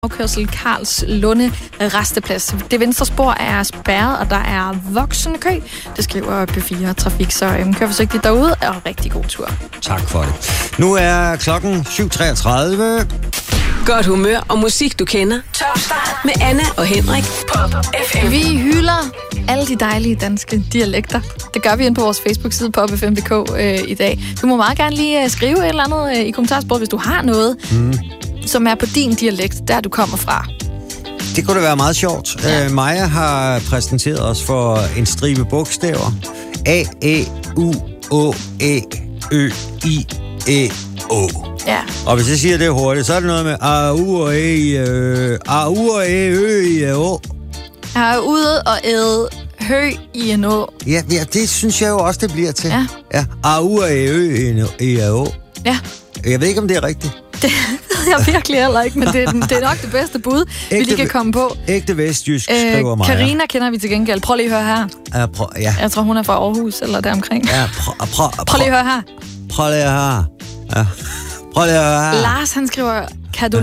afkørsel Karls Lunde Resteplads. Det venstre spor er spærret, og der er voksende kø. Det skriver P4 Trafik, så kør forsigtigt derude, og rigtig god tur. Tak for det. Nu er klokken 7.33. Godt humør og musik, du kender. Topstart med Anna og Henrik på FM. Vi hylder alle de dejlige danske dialekter. Det gør vi inde på vores Facebook-side på fm.dk i dag. Du må meget gerne lige skrive et eller andet i kommentarsporet, hvis du har noget, som er på din dialekt, der du kommer fra. Det kunne da være meget sjovt. Ja. Maja har præsenteret os for en stribe bogstaver. A, E, U, Å, E, Ø, I, E, Å. Ja. Og hvis jeg siger det hurtigt, så er det noget med A, U, og E, A, U, og E, Ø, I, Å. Jeg er ude og æde hø i en å. Ja, det synes jeg jo også, det bliver til. Ja. A, U, og E, Ø, I, Å. Ja. Jeg ved ikke, om det er rigtigt. Det ved jeg virkelig heller ikke, men det er nok det bedste bud, vi lige kan komme på. Ægte vestjysk, skriver mig. Karina kender vi til gengæld. Prøv lige at høre her. Ja. Jeg tror, hun er fra Aarhus eller deromkring. Ja, prøv lige at høre her. Prøv lige at høre. Ja. Prøv lige at høre her. Lars, han skriver, kan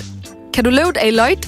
du løbe af løjt?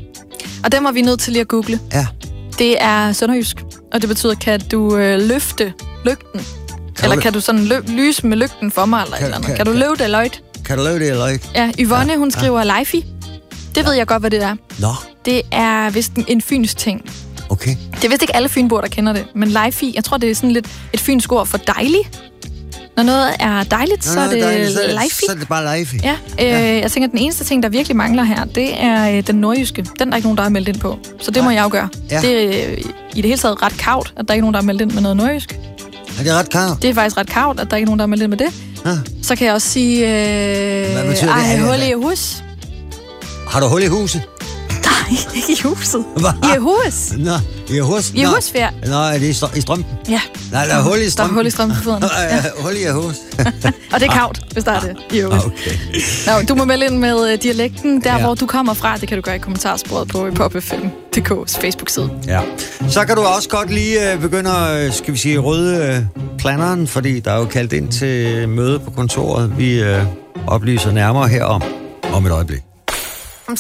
Og den var vi nødt til lige at google. Ja. Det er sønderjysk, og det betyder, kan du løfte lygten? Kan du sådan lyse med lygten for mig, eller et eller andet? Kan du løbe det af løjt? Kan du løbe det af løjt? Ja, Yvonne, hun skriver lejfi. Det ved jeg godt, hvad det er. Nå. Det er vist en fyns ting. Okay. Det er vist ikke alle fynboer, der kender det, men lejfi, jeg tror, det er sådan lidt et fynsk ord for dejlig. Når noget er dejligt, så er det lejfi. Så er det bare lejfi. Ja, jeg tænker, at den eneste ting, der virkelig mangler her, det er den nordjyske. Den er der ikke nogen, der har meldt ind på. Så det må jeg jo gøre. Ja. Det er i det hele taget ret kavt, at der ikke er nogen, der har meldt ind med noget nordjysk. Er det ret kavt? Det er faktisk ret kavt, at der ikke er nogen, der har meldt ind med det. Ja. Så kan jeg også sige, hvad betyder det? Hul i hus. Har du hul i huset? Nej, ikke i huset. Hvad? I hus. Nå, i hus? I husfjer. Nå, er det i strømpen? Ja. Nej, der er hul i strømpen. Der er hul i strømpen på fødderne. Ja. Hul i hus. Og det er kavt, hvis der er det i hus. Okay. Nå, du må melde ind med dialekten, der hvor du kommer fra. Det kan du gøre i kommentarsporet på popfm.dk's Facebook-side. Ja. Så kan du også godt lige begynde at, skal vi sige, rydde planneren, fordi der er jo kaldt ind til møde på kontoret. Vi oplyser nærmere herom om et øjeblik.